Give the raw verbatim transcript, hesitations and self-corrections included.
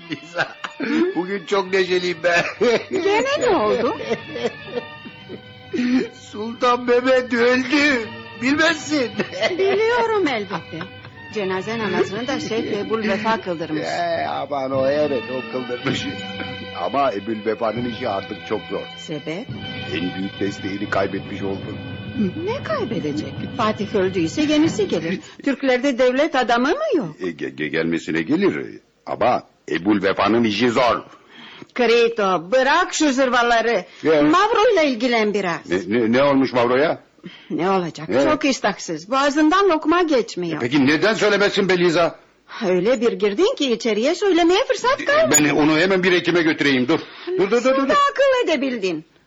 Liza, bugün çok neşeliyim ben. Gene ne oldu? Sultan Mehmet öldü. Bilmezsin. Biliyorum elbette. Cenaze namazını da Şeyh Ebul Vefa kıldırmış. Ee, aman o evet o kıldırmış. Ama Ebul Vefa'nın işi artık çok zor. Sebep? En büyük desteğini kaybetmiş oldu. Ne kaybedecek? Fatih öldüyse yenisi gelir. Türklerde devlet adamı mı yok? E, ge- ge- gelmesine gelir. Ama Ebul Vefa'nın işi zor. Krito, bırak şu zırvaları. Ya. Mavro'yla ilgilen biraz. Ne, ne, ne olmuş Mavro'ya? Ne olacak? Evet. Çok iştahsız. Boğazından lokma geçmiyor. Peki neden söylemezsin be Liza? Öyle bir girdin ki içeriye söylemeye fırsat kalmadı. Ben onu hemen bir hekime götüreyim dur. Dur dur dur. dur. Sen de akıl edebildin.